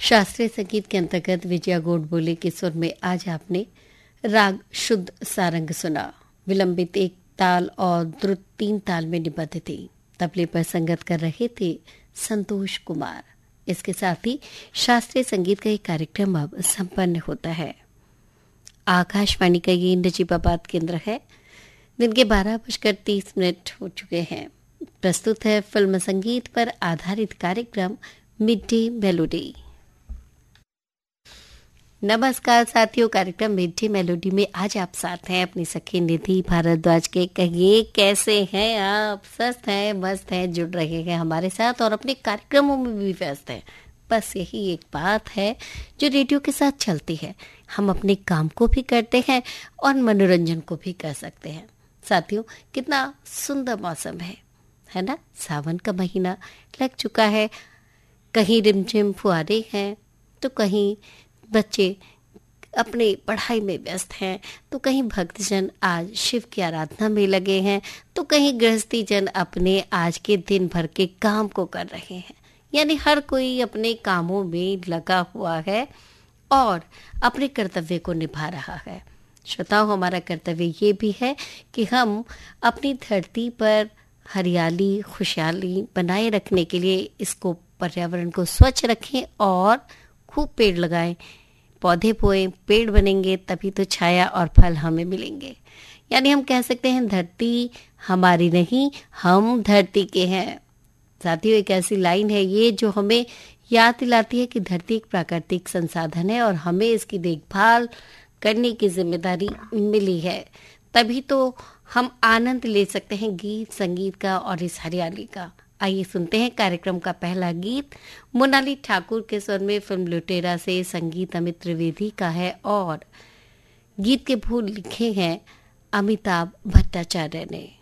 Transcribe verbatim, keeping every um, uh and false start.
शास्त्रीय संगीत के अंतर्गत विजया गोडबोले के सुर में आज आपने राग शुद्ध सारंग सुना। विलंबित एक ताल और द्रुत तीन ताल में निबद्ध थी। तबले पर संगत कर रहे थे संतोष कुमार। इसके साथ ही शास्त्रीय संगीत का एक कार्यक्रम अब संपन्न होता है। आकाशवाणी का ये नजीबाबाद केंद्र है। दिन के बारह बजकर तीस मिनट हो चुके हैं। प्रस्तुत है फिल्म संगीत पर आधारित कार्यक्रम मिड डे मेलोडी। नमस्कार साथियों, कार्यक्रम मिड डे मेलोडी में आज आप साथ हैं अपनी सखी निधि भारद्वाज के। कहिए कैसे हैं आप? स्वस्थ हैं, मस्त हैं, जुड़ रहे हैं हमारे साथ और अपने कार्यक्रमों में भी व्यस्त हैं। बस यही एक बात है जो रेडियो के साथ चलती है। हम अपने काम को भी करते हैं और मनोरंजन को भी कर सकते हैं। साथियों, कितना सुंदर मौसम है है ना? सावन का महीना लग चुका है। कहीं रिमझिम फुहारे हैं तो कहीं बच्चे अपनी पढ़ाई में व्यस्त हैं, तो कहीं भक्तजन आज शिव की आराधना में लगे हैं, तो कहीं गृहस्थी जन अपने आज के दिन भर के काम को कर रहे हैं। यानी हर कोई अपने कामों में लगा हुआ है और अपने कर्तव्य को निभा रहा है। श्रोताओं, हमारा कर्तव्य ये भी है कि हम अपनी धरती पर हरियाली खुशहाली बनाए रखने के लिए इसको पर्यावरण को स्वच्छ रखें और खूब पेड़ लगाएं, पौधे बोएं, पेड़ बनेंगे तभी तो छाया और फल हमें मिलेंगे। यानी हम कह सकते हैं धरती हमारी नहीं, हम धरती के हैं। साथियों, एक ऐसी लाइन है ये जो हमें याद दिलाती है कि धरती एक प्राकृतिक संसाधन है और हमें इसकी देखभाल करने की जिम्मेदारी मिली है। तभी तो हम आनंद ले सकते हैं गीत संगीत का और इस हरियाली का। आइए सुनते हैं कार्यक्रम का पहला गीत। मोनाली ठाकुर के स्वर में फिल्म लुटेरा से संगीत अमित त्रिवेदी का है और गीत के बोल लिखे हैं अमिताभ भट्टाचार्य ने।